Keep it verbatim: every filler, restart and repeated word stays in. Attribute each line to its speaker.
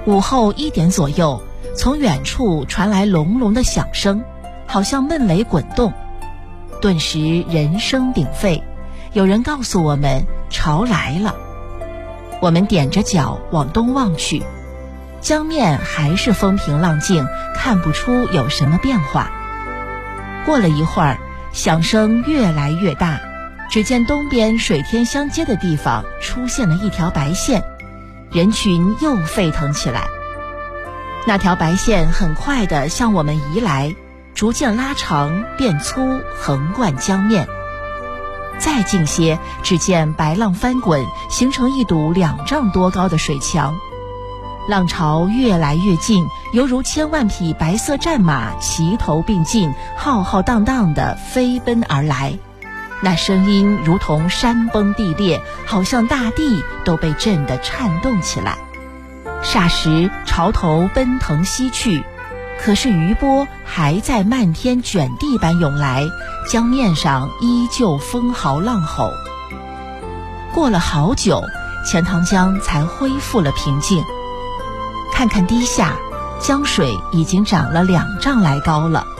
Speaker 1: 午后一点左右，从远处传来隆隆的响声，好像闷雷滚动。顿时人声鼎沸，有人告诉我们潮来了。我们踮着脚往东望去，江面还是风平浪静，看不出有什么变化。过了一会儿，响声越来越大，只见东边水天相接的地方出现了一条白线，人群又沸腾起来。那条白线很快地向我们移来，逐渐拉长变粗，横贯江面。再近些，只见白浪翻滚，形成一堵两丈多高的水墙。浪潮越来越近，犹如千万匹白色战马齐头并进，浩浩荡荡地飞奔而来。那声音如同山崩地裂，好像大地都被震得颤动起来。霎时潮头奔腾西去，可是余波还在漫天卷地般涌来，江面上依旧风嚎浪吼。过了好久，钱塘江才恢复了平静。看看堤下，江水已经涨了两丈来高了。